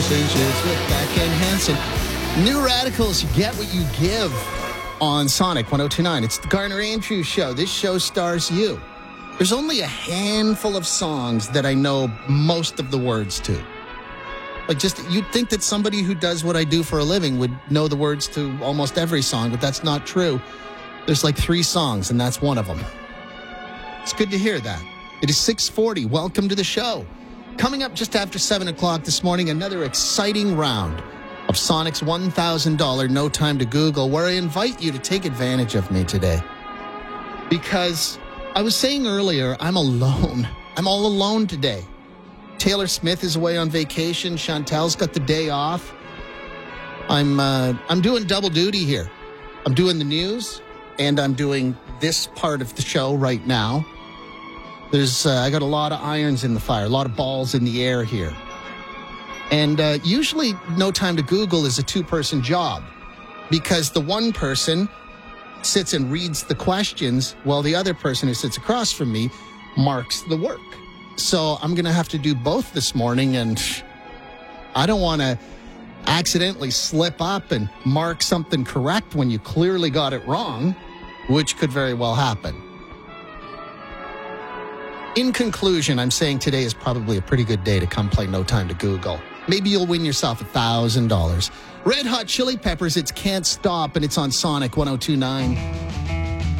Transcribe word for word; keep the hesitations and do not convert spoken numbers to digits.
Passengers with Beck and Hansen. New Radicals, you get what you give on Sonic one oh two point nine. It's the Garner Andrews Show. This show stars you. There's only a handful of songs that I know most of the words to. Like, just, you'd think that somebody who does what I do for a living would know the words to almost every song, but that's not true. There's like three songs, and that's one of them. It's good to hear that. It is six forty. Welcome to the show. Coming up just after seven o'clock this morning, another exciting round of Sonic's one thousand dollars No Time to Google, where I invite you to take advantage of me today. Because I was saying earlier, I'm alone. I'm all alone today. Taylor Smith is away on vacation. Chantel's got the day off. I'm uh, I'm doing double duty here. I'm doing the news, and I'm doing this part of the show right now. There's uh, I got a lot of irons in the fire, a lot of balls in the air here. And uh, usually No Time to Google is a two-person job because the one person sits and reads the questions while the other person who sits across from me marks the work. So I'm going to have to do both this morning, and I don't want to accidentally slip up and mark something correct when you clearly got it wrong, which could very well happen. In conclusion, I'm saying today is probably a pretty good day to come play No Time to Google. Maybe you'll win yourself one thousand dollars. Red Hot Chili Peppers, it's Can't Stop, and it's on Sonic one oh two point nine.